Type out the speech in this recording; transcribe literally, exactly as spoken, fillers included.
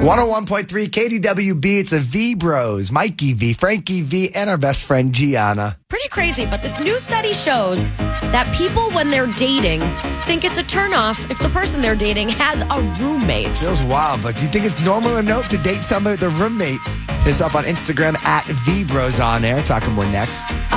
one oh one point three K D W B. It's the V Bros, Mikey V, Frankie V, and our best friend Gianna. Pretty crazy, but this new study shows that people, when they're dating, think it's a turnoff if the person they're dating has a roommate. Feels wild, but do you think it's normal or nope to date somebody with a roommate? Hit us up on Instagram at V Bros on air. Talking more next.